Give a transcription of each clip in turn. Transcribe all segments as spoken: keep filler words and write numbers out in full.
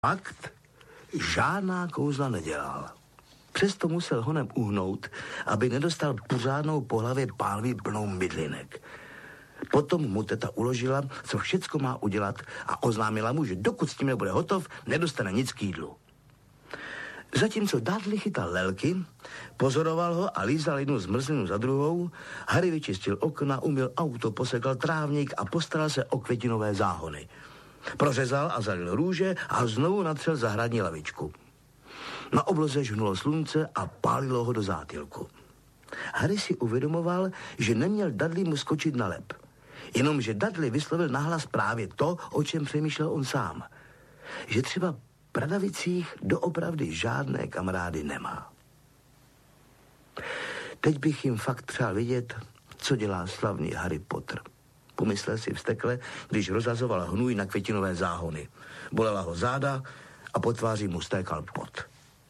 Fakt žádná kouzla nedělal. Přesto musel honem uhnout, aby nedostal pořádnou po hlavě pánví plnou mydlinek. Potom mu teta uložila, co všecko má udělat a oznámila mu, že dokud s tím nebude hotov, nedostane nic k jídlu. Zatímco Dudley chytal lelky, pozoroval ho a lízal jednu zmrzlinu za druhou, Harry vyčistil okna, umyl auto, posekal trávník a postaral se o květinové záhony. Prořezal a zalil růže a znovu natřel zahradní lavičku. Na obloze žhnulo slunce a pálilo ho do zátylku. Harry si uvědomoval, že neměl Dudley mu skočit na lep. Jenomže Dudley vyslovil nahlas právě to, o čem přemýšlel on sám. Že třeba Pradavicích doopravdy žádné kamarády nemá. Teď bych jim fakt přál vidět, co dělá slavný Harry Potter. Pomyslel si vztekle, když rozhazoval hnůj na květinové záhony. Bolela ho záda a po tváři mu stékal pot.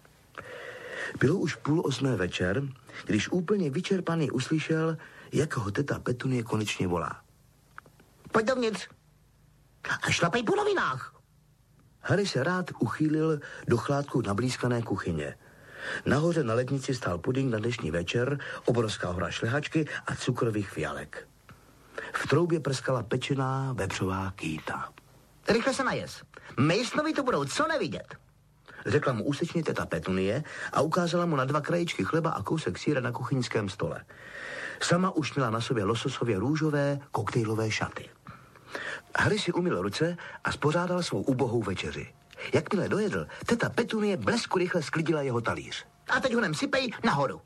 Bylo už půl osmé večer, když úplně vyčerpaný uslyšel, jak ho teta Petunie konečně volá. Pojď dovnitř a šlapej po novinách. Harry se rád uchýlil do chládku nablízkané kuchyně. Nahoře na lednici stál puding na dnešní večer, obrovská hora šlehačky a cukrových fialek. V troubě prskala pečená vepřová kýta. Rychle se najez. Masonovi to budou co nevidět, řekla mu úsečně teta Petunie a ukázala mu na dva krajičky chleba a kousek sýra na kuchyňském stole. Sama už měla na sobě lososově růžové koktejlové šaty. Harry si umyl ruce a spořádal svou ubohou večeři. Jakmile dojedl, teta Petunie blesku rychle sklidila jeho talíř. A teď honem sypej nahoru.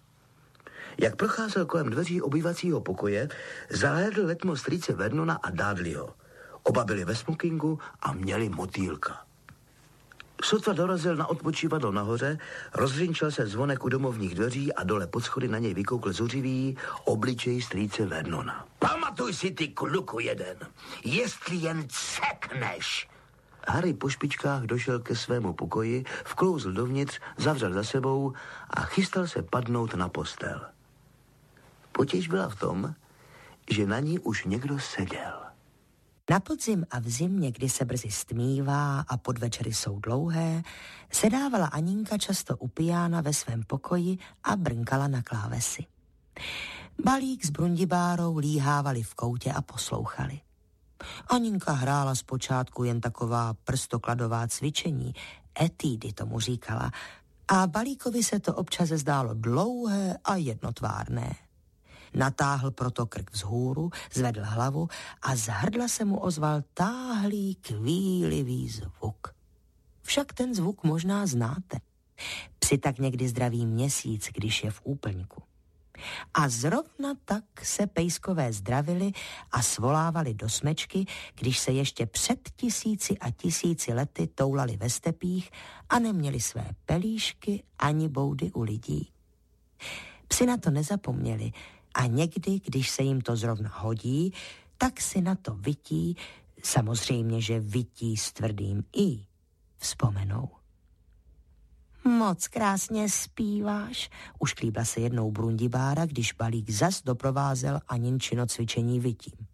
Jak procházel kolem dveří obývacího pokoje, zahlédl letmo strýce Vernona a Dudleyho. Oba byli ve smokingu a měli motýlka. Sotva dorazil na odpočívadlo nahoře, rozřinčil se zvonek u domovních dveří a dole pod schody na něj vykoukl zuřivý obličej strýce Vernona. Pamatuj si, ty kluku jeden, jestli jen cekneš. Harry po špičkách došel ke svému pokoji, vklouzl dovnitř, zavřel za sebou a chystal se padnout na postel. Potíž byla v tom, že na ní už někdo seděl. Na podzim a v zimě, kdy se brzy stmívá a podvečery jsou dlouhé, sedávala Aninka často u piána ve svém pokoji a brnkala na klávesi. Balík s Brundibárou líhávali v koutě a poslouchali. Aninka hrála zpočátku jen taková prstokladová cvičení, etídy tomu říkala, a Balíkovi se to občas zdálo dlouhé a jednotvárné. Natáhl proto krk vzhůru, zvedl hlavu a z hrdla se mu ozval táhlý, kvílivý zvuk. Však ten zvuk možná znáte. Psi tak někdy zdraví měsíc, když je v úplňku. A zrovna tak se pejskové zdravili a svolávali do smečky, když se ještě před tisíci a tisíci lety toulali ve stepích a neměli své pelíšky ani boudy u lidí. Psi na to nezapomněli a někdy, když se jim to zrovna hodí, tak si na to vytí, samozřejmě, že vytí s tvrdým i, vzpomenou. Moc krásně zpíváš, ušklíbla se jednou Brundibára, když Balík zas doprovázel Aninčino cvičení vytím.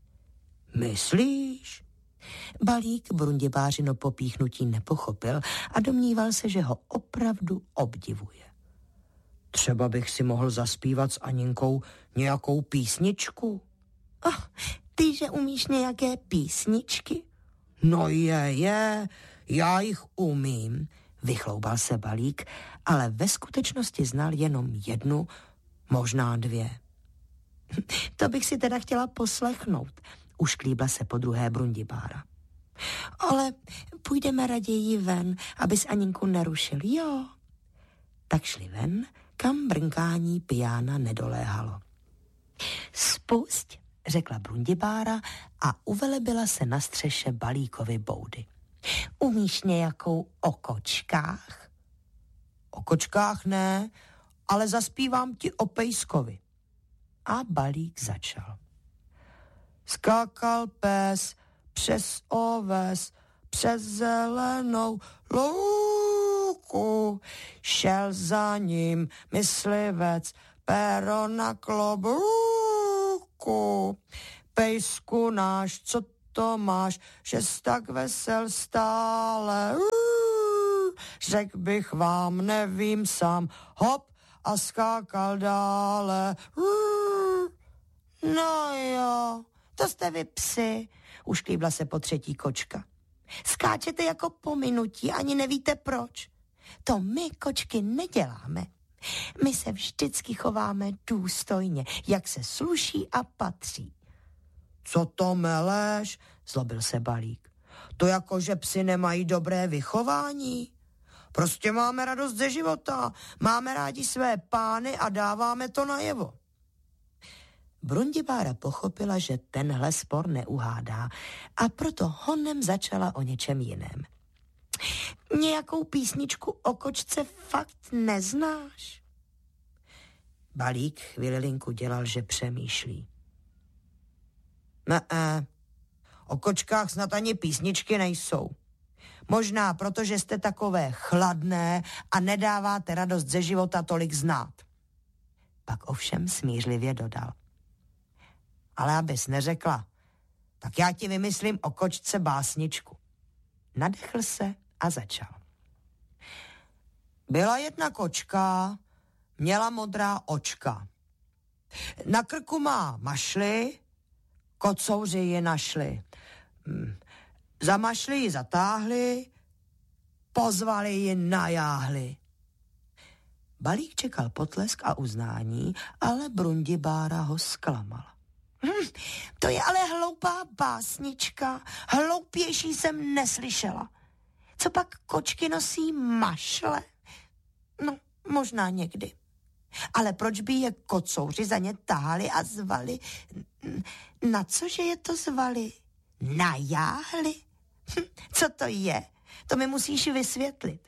Myslíš? Balík Brundibářino popíchnutí nepochopil a domníval se, že ho opravdu obdivuje. Třeba bych si mohl zaspívat s Aninkou nějakou písničku. Oh, ty, že umíš nějaké písničky? No je, je, já jich umím, vychloubal se Balík, ale ve skutečnosti znal jenom jednu, možná dvě. To bych si teda chtěla poslechnout, ušklíbla se podruhé Brundibára. Ale půjdeme raději ven, abys Aninku nerušil, jo? Tak šli ven, kam brnkání piána nedoléhalo. Spusť, řekla Brundibára a uvelebila se na střeše Balíkovy boudy. Umíš nějakou o kočkách? O kočkách ne, ale zaspívám ti o pejskovi. A Balík začal. Skákal pes přes oves, přes zelenou louku, šel za ním myslivec, péro na klobouku. Pejsku náš, co to máš, že jsi tak vesel stále. Uh, řek bych vám, nevím sám, hop a skákal dále. Uh, no jo, to jste vy psi, ušklíbla se po třetí kočka. Skáčete jako po minutí, ani nevíte proč. To my, kočky, neděláme. My se vždycky chováme důstojně, jak se sluší a patří. Co to meleš? Zlobil se Balík. To jako, že psi nemají dobré vychování? Prostě máme radost ze života, máme rádi své pány a dáváme to najevo. Brundibára pochopila, že tenhle spor neuhádá a proto honem začala o něčem jiném. Nějakou písničku o kočce fakt neznáš? Balík chvilinku dělal, že přemýšlí. Ne, o kočkách snad ani písničky nejsou. Možná proto, že jste takové chladné a nedáváte radost ze života tolik znát. Pak ovšem smířlivě dodal. Ale abys neřekla, tak já ti vymyslím o kočce básničku. Nadechl se a začal. Byla jedna kočka, měla modrá očka. Na krku má mašly, kocouři ji našli. Za mašly ji zatáhli, pozvali ji na jáhly. Balík čekal potlesk a uznání, ale Brundibára ho zklamala. Hm, to je ale hloupá básnička, hloupější jsem neslyšela. Co pak kočky nosí mašle? No, možná někdy. Ale proč by je kocouři za ně tahali a zvali? Na cože je to zvali? Na jáhly? Hm, co to je? To mi musíš vysvětlit.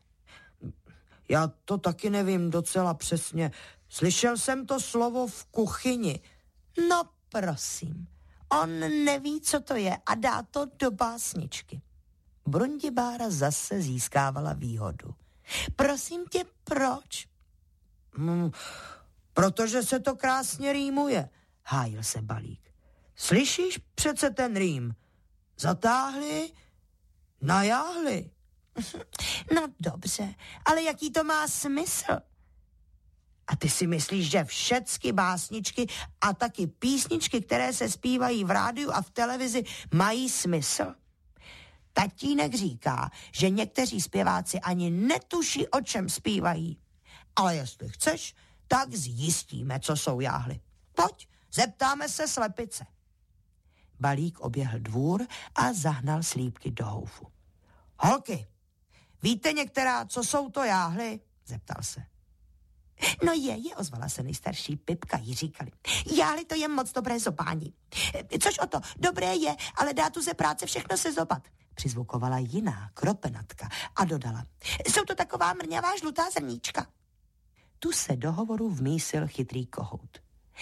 Já to taky nevím docela přesně. Slyšel jsem to slovo v kuchyni. No prosím, on neví, co to je a dá to do básničky. Brundibára zase získávala výhodu. Prosím tě, proč? Hmm, protože se to krásně rýmuje, hájil se Balík. Slyšíš přece ten rým? Zatáhli, najáhli. No dobře, ale jaký to má smysl? A ty si myslíš, že všecky básničky a taky písničky, které se zpívají v rádiu a v televizi, mají smysl? Tatínek říká, že někteří zpěváci ani netuší, o čem zpívají. Ale jestli chceš, tak zjistíme, co jsou jáhly. Pojď, zeptáme se slepice. Balík oběhl dvůr a zahnal slípky do houfu. Holky, víte některá, co jsou to jáhly? Zeptal se. No je, je, ozvala se nejstarší Pipka, jí říkali. Jáhly, to je moc dobré zobání. Což o to, dobré je, ale dá tu ze práce všechno se zobat. Přizvukovala jiná, Kropenatka, a dodala. Jsou to taková mrňavá žlutá zrníčka. Tu se do hovoru vmísil chytrý kohout.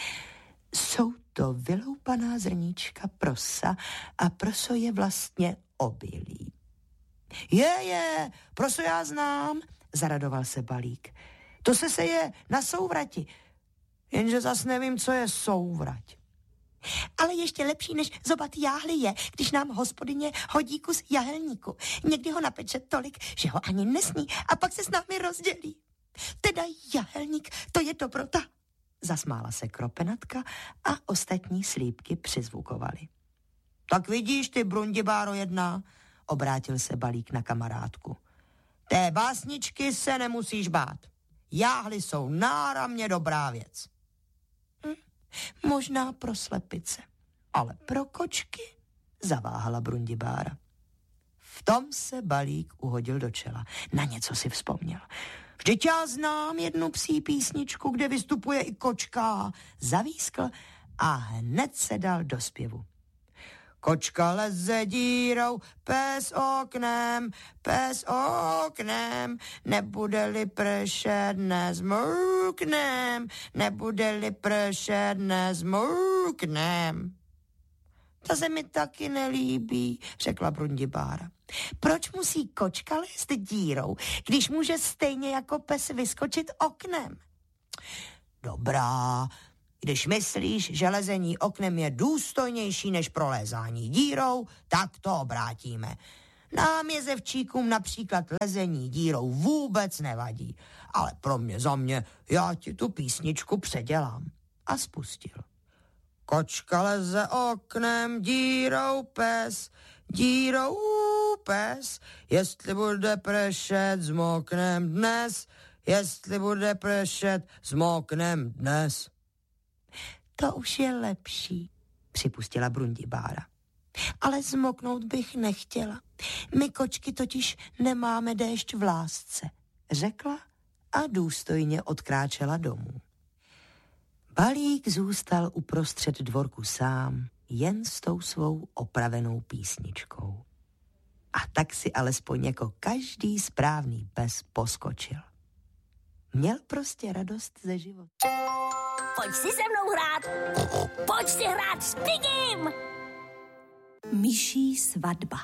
Jsou to vyloupaná zrníčka prosa a proso je vlastně obilí. Je, je, proso já znám, zaradoval se Balík. To se seje na souvrati, jenže zas nevím, co je souvrať. Ale ještě lepší než zobat jáhly je, když nám hospodyně hodí kus jahelníku. Někdy ho napeče tolik, že ho ani nesní a pak se s námi rozdělí. Teda jahelník, to je dobrota. Zasmála se Kropenatka a ostatní slípky přizvukovali. Tak vidíš ty, Brundibáro jedna, obrátil se Balík na kamarádku. Té básničky se nemusíš bát. Jáhly jsou náramně dobrá věc. Hm, možná pro slepice, ale pro kočky, zaváhala Brundibára. V tom se Balík uhodil do čela. Na něco si vzpomněl. Vždyť já znám jednu psí písničku, kde vystupuje i kočka. Zavískl a hned se dal do zpěvu. Kočka leze dírou, pes oknem, pes oknem, nebude-li pršet, nezmrknem, nebude-li pršet, nezmrknem. To se mi taky nelíbí, řekla Brundibára. Proč musí kočka lézt dírou, když může stejně jako pes vyskočit oknem? Dobrá, Když myslíš, že lezení oknem je důstojnější než prolézání dírou, tak to obrátíme. Nám jezevčíkům například lezení dírou vůbec nevadí, ale pro mě za mě já ti tu písničku předělám. A spustil. Kočka leze oknem, dírou pes, dírou pes, jestli bude pršet, zmoknem dnes, jestli bude pršet, zmoknem dnes. To už je lepší, připustila Brundibára. Ale zmoknout bych nechtěla. My kočky totiž nemáme déšť v lásce, řekla a důstojně odkráčela domů. Balík zůstal uprostřed dvorku sám, jen s tou svou opravenou písničkou. A tak si alespoň jako každý správný pes poskočil. Měl prostě radost ze života. Pojď si se mnou hrát. Pojď si hrát s Pigim. Myší svatba.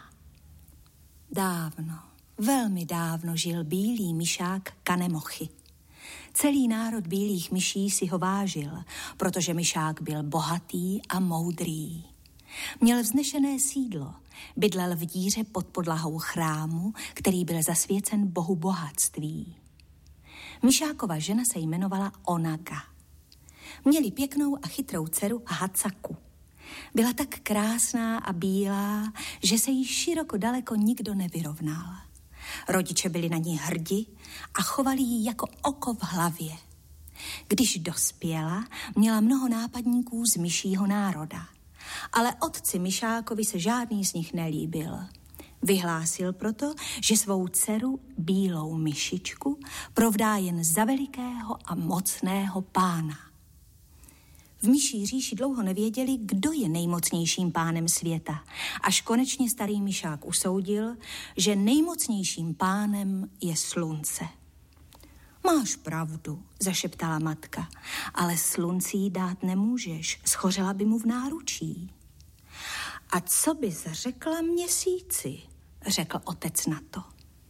Dávno, velmi dávno žil bílý myšák Kanemochy. Celý národ bílých myší si ho vážil, protože myšák byl bohatý a moudrý. Měl vznešené sídlo, bydlel v díře pod podlahou chrámu, který byl zasvěcen bohu bohatství. Myšákova žena se jmenovala Onaga. Měli pěknou a chytrou dceru Hacaku. Byla tak krásná a bílá, že se jí široko daleko nikdo nevyrovnal. Rodiče byli na ní hrdi a chovali ji jako oko v hlavě. Když dospěla, měla mnoho nápadníků z myšího národa. Ale otci myšákovi se žádný z nich nelíbil. Vyhlásil proto, že svou dceru, bílou myšičku, provdá jen za velikého a mocného pána. V myší říši dlouho nevěděli, kdo je nejmocnějším pánem světa, až konečně starý myšák usoudil, že nejmocnějším pánem je slunce. Máš pravdu, zašeptala matka, ale slunci jí dát nemůžeš, schořela by mu v náručí. A co bys řekla měsíci, řekl otec na to.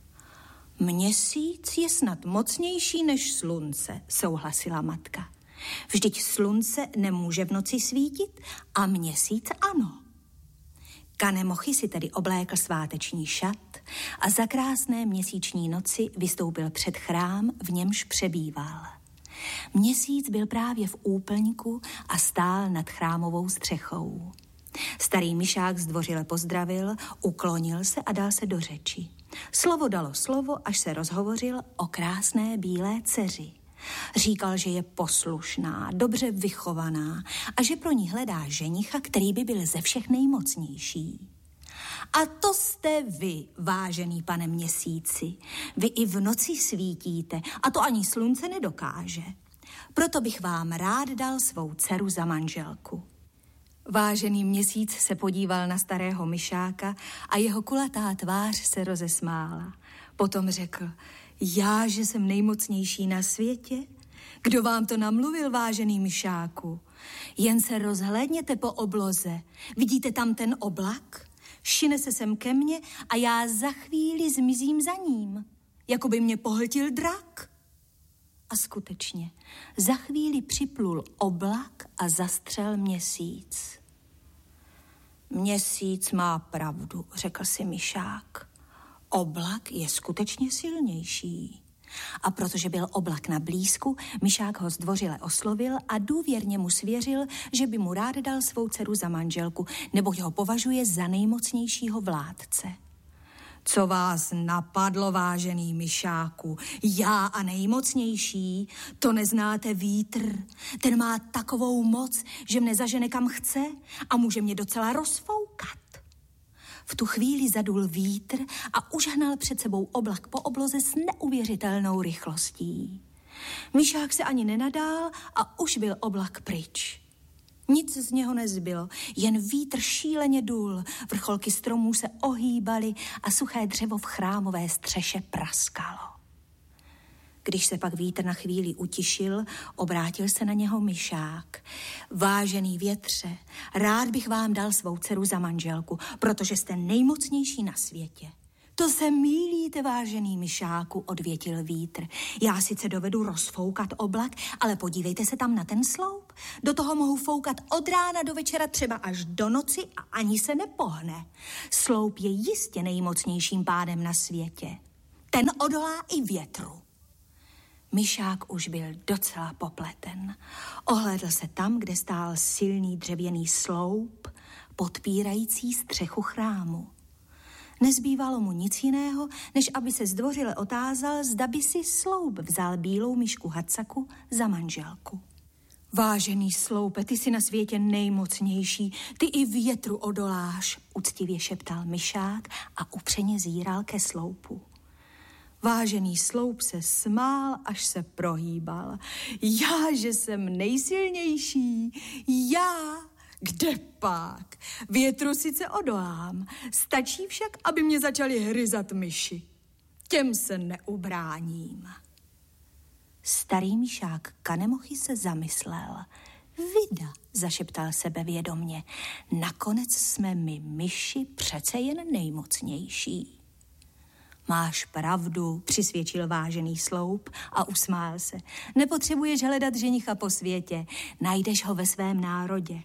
Měsíc je snad mocnější než slunce, souhlasila matka. Vždyť slunce nemůže v noci svítit a měsíc ano. Kanemochy si tedy oblékl sváteční šat a za krásné měsíční noci vystoupil před chrám, v němž přebýval. Měsíc byl právě v úplňku a stál nad chrámovou střechou. Starý myšák zdvořile pozdravil, uklonil se a dal se do řeči. Slovo dalo slovo, až se rozhovořil o krásné bílé dceři. Říkal, že je poslušná, dobře vychovaná a že pro ní hledá ženicha, který by byl ze všech nejmocnější. A to jste vy, vážený pane měsíci. Vy i v noci svítíte a to ani slunce nedokáže. Proto bych vám rád dal svou dceru za manželku. Vážený měsíc se podíval na starého myšáka a jeho kulatá tvář se rozesmála. Potom řekl, já, že jsem nejmocnější na světě? Kdo vám to namluvil, vážený myšáku? Jen se rozhlédněte po obloze. Vidíte tam ten oblak? Šine se sem ke mně a já za chvíli zmizím za ním, jako by mě pohltil drak. A skutečně, za chvíli připlul oblak a zastřel měsíc. Měsíc má pravdu, řekl si myšák. Oblak je skutečně silnější. A protože byl oblak na blízku, myšák ho zdvořile oslovil a důvěrně mu svěřil, že by mu rád dal svou dceru za manželku, neboť ho považuje za nejmocnějšího vládce. Co vás napadlo, vážený myšáku? Já a nejmocnější? To neznáte vítr. Ten má takovou moc, že mne zažene kam chce a může mě docela rozfoukat. V tu chvíli zadul vítr a užhnal před sebou oblak po obloze s neuvěřitelnou rychlostí. Myšák se ani nenadál a už byl oblak pryč. Nic z něho nezbylo, jen vítr šíleně dul, vrcholky stromů se ohýbaly a suché dřevo v chrámové střeše praskalo. Když se pak vítr na chvíli utišil, obrátil se na něho myšák. Vážený větře, rád bych vám dal svou dceru za manželku, protože jste nejmocnější na světě. To se mýlíte, vážený myšáku, odvětil vítr. Já sice dovedu rozfoukat oblak, ale podívejte se tam na ten sloup. Do toho mohu foukat od rána do večera, třeba až do noci a ani se nepohne. Sloup je jistě nejmocnějším pádem na světě. Ten odolá i větru. Myšák už byl docela popleten. Ohlédl se tam, kde stál silný dřevěný sloup, podpírající střechu chrámu. Nezbývalo mu nic jiného, než aby se zdvořile otázal, zda by si sloup vzal bílou myšku Hacaku za manželku. Vážený sloupe, ty jsi na světě nejmocnější, ty i větru odoláš, uctivě šeptal myšák a upřeně zíral ke sloupu. Vážený sloup se smál, až se prohýbal. Já, že jsem nejsilnější, já... Kde pak? Větru sice odolám, stačí však, aby mě začali hryzat myši. Těm se neubráním. Starý myšák Kanemochy se zamyslel. Vida, zašeptal sebevědomně, nakonec jsme my myši přece jen nejmocnější. Máš pravdu, přisvědčil vážený sloup a usmál se. Nepotřebuješ hledat ženicha po světě, najdeš ho ve svém národě.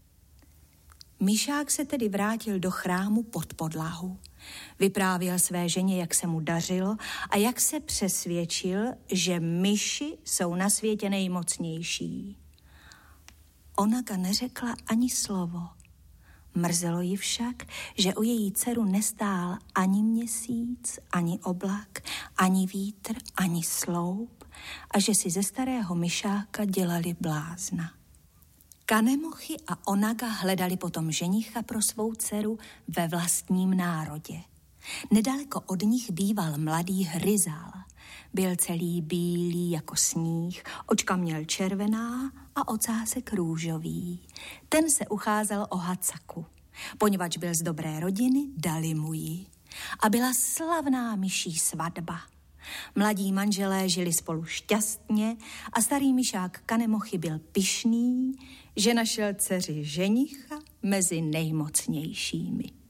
Myšák se tedy vrátil do chrámu pod podlahu. Vyprávěl své ženě, jak se mu dařilo a jak se přesvědčil, že myši jsou na světě nejmocnější. Onaga neřekla ani slovo. Mrzelo ji však, že u její dceru nestál ani měsíc, ani oblak, ani vítr, ani sloup a že si ze starého myšáka dělali blázna. Kanemochy a Onaga hledali potom ženicha pro svou dceru ve vlastním národě. Nedaleko od nich býval mladý Hryzal. Byl celý bílý jako sníh, očka měl červená a ocásek růžový. Ten se ucházel o Hacaku. Poněvadž byl z dobré rodiny, dali mu ji. A byla slavná myší svatba. Mladí manželé žili spolu šťastně a starý myšák Kanemochy byl pyšný, že našel dceři ženicha mezi nejmocnějšími.